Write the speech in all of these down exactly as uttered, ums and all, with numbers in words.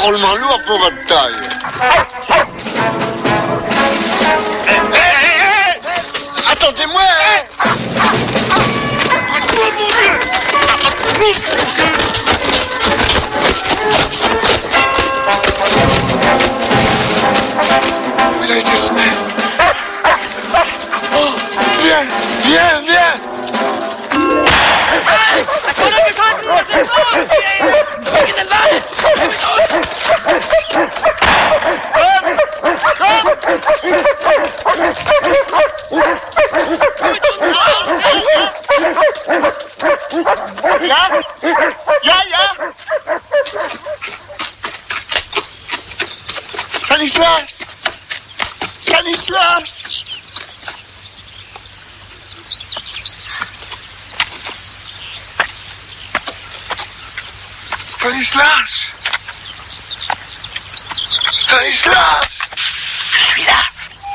drôlement lourd pour votre taille. Hé, hé, hé, hé! Attendez-moi, hein! Oh mon Dieu! Où il a été se mettre? Oh, viens, viens, viens! Hey! On a besoin de nous! Get the light! Ja? Ja, ja? Stanislas! Stanislas! Stanislas! Stanislas! Je suis là.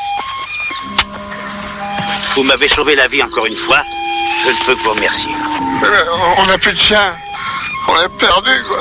Vous m'avez sauvé la vie encore une fois. Je ne peux que vous remercier. Euh, on n'a plus de chien. On est perdu, quoi.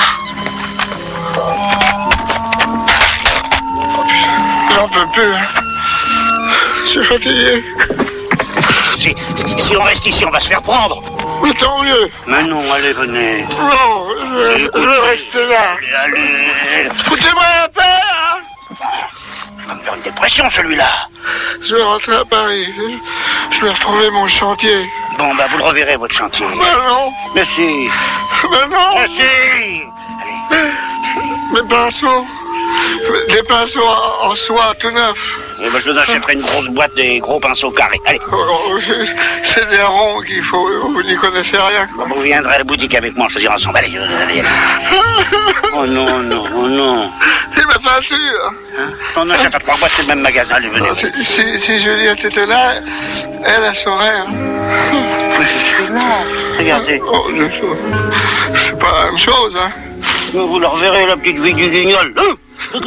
J'en peux plus. Hein. Je suis fatigué. Si, si on reste ici, on va se faire prendre. Mais tant mieux. Mais non, allez, venez. Non, je, je veux rester là. Allez, allez. Écoutez-moi un peu, hein. Il va me faire une dépression, celui-là. Je vais rentrer à Paris. Je vais retrouver mon chantier. Bon, bah, vous le reverrez, votre chantier. Mais non. Mais si. Mais non. Mais si. Allez. Mes pinceaux. Des pinceaux en, en soie tout neufs. Eh ben, je vous achèterai une grosse boîte des gros pinceaux carrés. Allez. Oh, c'est des ronds qu'il faut. Vous n'y connaissez rien, quoi. Vous viendrez à la boutique avec moi, on choisira ensemble. Allez, allez, allez. Oh non, non, oh non. Et ma peinture. Hein? On n'achète pas trois boîtes, c'est le même magasin. Allez, venez. Non, si, si, si Juliette était là, elle, elle saurait. Hein. Mais je suis là. Regardez. Oh, c'est pas la même chose, hein. Vous le reverrez, la petite vie du guignol. Hein? Vous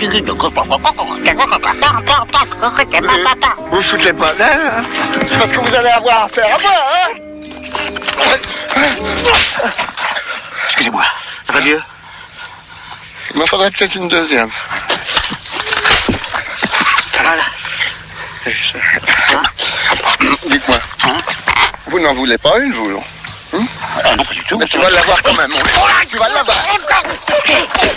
foutez pas d'air, hein. Parce que vous allez avoir affaire à moi, hein. Excusez-moi, ça va mieux? Il m'en faudrait peut-être une deuxième. Voilà. Hein? Dites-moi, hein? Vous n'en voulez pas une, vous, non? Hum? Ah non, pas du tout. Mais tu vas l'avoir quand même. Tu vas l'avoir.